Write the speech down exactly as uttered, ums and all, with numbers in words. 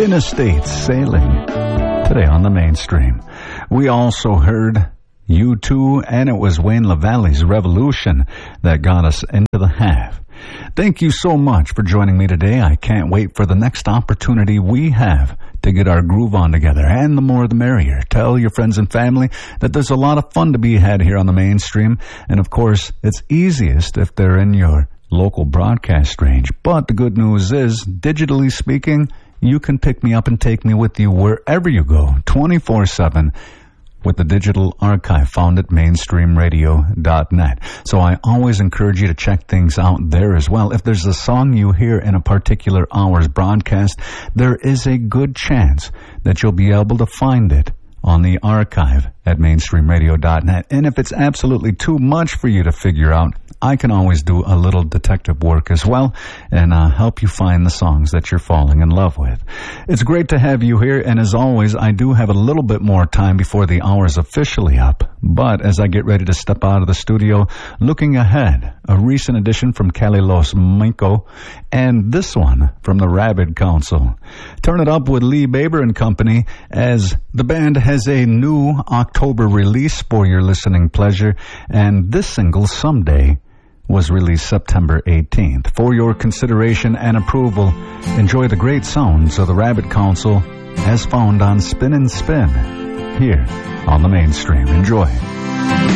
Din Estates Sailing today on the mainstream. We also heard U two, and it was Wayne LaValle's Revolution that got us into the half. Thank you so much for joining me today. I can't wait for the next opportunity we have to get our groove on together, and the more the merrier. Tell your friends and family that there's a lot of fun to be had here on the mainstream, and of course, it's easiest if they're in your local broadcast range. But the good news is, digitally speaking, you can pick me up and take me with you wherever you go, twenty-four seven, with the digital archive found at mainstream radio dot net. So I always encourage you to check things out there as well. If there's a song you hear in a particular hour's broadcast, there is a good chance that you'll be able to find it on the archive at mainstream radio dot net. And if it's absolutely too much for you to figure out, I can always do a little detective work as well and uh, help you find the songs that you're falling in love with. It's great to have you here, and as always, I do have a little bit more time before the hour is officially up. But as I get ready to step out of the studio, looking ahead, a recent addition from Cali Los Minko, and this one from the Rabid Council. Turn it up with Lee Baber and Company, as the band has a new October release for your listening pleasure, and this single, Someday, was released September eighteenth. For your consideration and approval, enjoy the great sounds of the Rabid Council as found on Spin and Spin here on the mainstream. Enjoy.